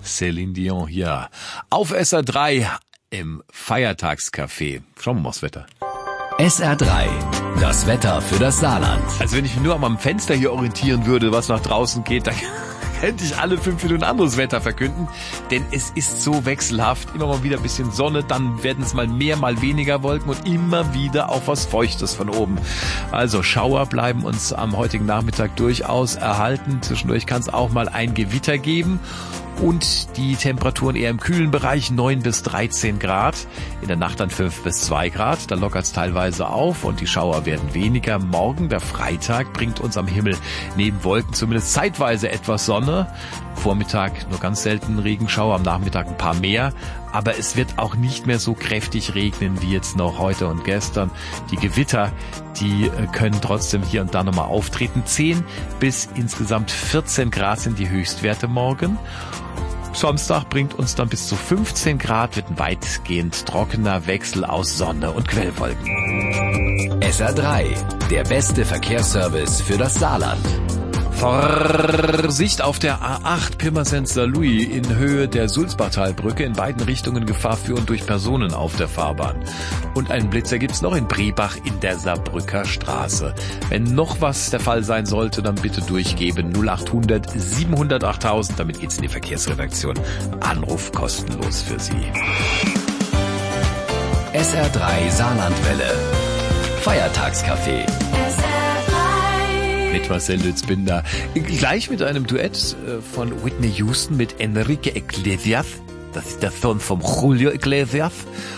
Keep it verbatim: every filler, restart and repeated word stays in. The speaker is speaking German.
Céline Dion hier. Auf S R drei im Feiertagscafé. Schauen wir mal aufs Wetter. S R drei, das Wetter für das Saarland. Also wenn ich mich nur am Fenster hier orientieren würde, was nach draußen geht, dann könnte ich alle fünf Minuten anderes Wetter verkünden, denn es ist so wechselhaft. Immer mal wieder ein bisschen Sonne, dann werden es mal mehr, mal weniger Wolken und immer wieder auch was Feuchtes von oben. Also Schauer bleiben uns am heutigen Nachmittag durchaus erhalten. Zwischendurch kann es auch mal ein Gewitter geben. Und die Temperaturen eher im kühlen Bereich, neun bis dreizehn Grad. In der Nacht dann fünf bis zwei Grad. Da lockert es teilweise auf und die Schauer werden weniger. Morgen, der Freitag, bringt uns am Himmel neben Wolken zumindest zeitweise etwas Sonne. Vormittag nur ganz selten Regenschauer, am Nachmittag ein paar mehr. Aber es wird auch nicht mehr so kräftig regnen wie jetzt noch heute und gestern. Die Gewitter, die können trotzdem hier und da nochmal auftreten. zehn bis insgesamt vierzehn Grad sind die Höchstwerte morgen. Samstag bringt uns dann bis zu fünfzehn Grad, wird ein weitgehend trockener Wechsel aus Sonne und Quellwolken. S R drei, der beste Verkehrsservice für das Saarland. Vorsicht auf der A acht Pirmasens-Saarlouis in Höhe der Sulzbachtalbrücke, in beiden Richtungen Gefahr für und durch Personen auf der Fahrbahn. Und einen Blitzer gibt's noch in Brebach in der Saarbrücker Straße. Wenn noch was der Fall sein sollte, dann bitte durchgeben null acht hundert siebenhundert achttausend, damit geht's in die Verkehrsredaktion. Anruf kostenlos für Sie. S R drei Saarlandwelle. Feiertagscafé. Mit Marcel Lützbinder. Gleich mit einem Duett von Whitney Houston mit Enrique Iglesias. Das ist der Sohn von Julio Iglesias.